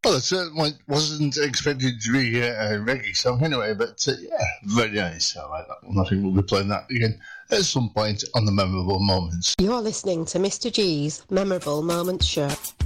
Well, it certainly wasn't expected to be a reggae song anyway, but yeah, very nice. I like that one. I think we'll be playing that again at some point on the Memorable Moments. You're listening to Mr. G's Memorable Moments Show.